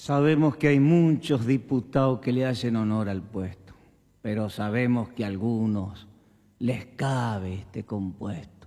Sabemos que hay muchos diputados que le hacen honor al puesto, pero sabemos que a algunos les cabe este compuesto.